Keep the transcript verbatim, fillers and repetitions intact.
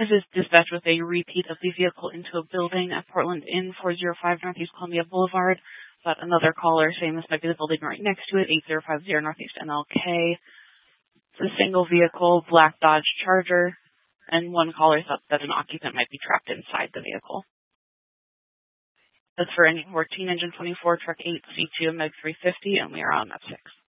This is dispatch with a repeat of the vehicle into a building at Portland Inn, four oh five Northeast Columbia Boulevard, but another caller saying this might be the building right next to it, eight zero five zero Northeast M L K. It's a single vehicle, black Dodge Charger, and one caller thought that an occupant might be trapped inside the vehicle. That's for engine fourteen, engine twenty-four, truck eight, C two, M E G three fifty, and we are on map six.